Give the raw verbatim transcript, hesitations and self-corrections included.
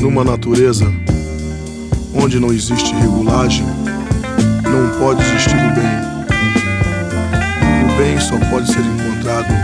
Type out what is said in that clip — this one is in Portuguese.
Numa natureza onde não existe regulagem, não pode existir o bem. O bem só pode ser encontrado